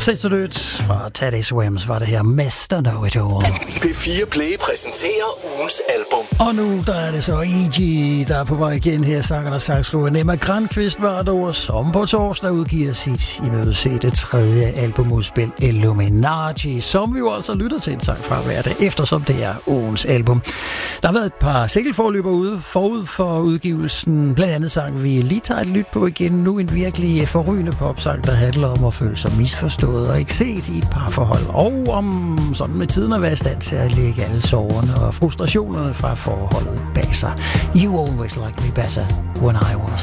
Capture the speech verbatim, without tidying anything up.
Sexodødt fra Teddy Swims var det her Mister Know It All. P fire Play præsenterer ugens album. Og nu der er det så E G, der er på vej igen her, sangeren og sangskriver Emma Granqvist Vardor, som på torsdag udgiver sit imødesete tredje albumudspil Illuminati, som vi jo altså lytter til en sang fra hver dag, eftersom det er ugens album. Der har været et par single-forløber ude forud for udgivelsen, blandt andet sang vi lige tager et lyt på igen, nu en virkelig forrygende popsang, der handler om at føle sig misforstået og ikke set i et parforhold, og om sådan med tiden at være i stand til at lægge alle sorgerne og frustrationerne fra forholdet bag sig. You always liked me better when I was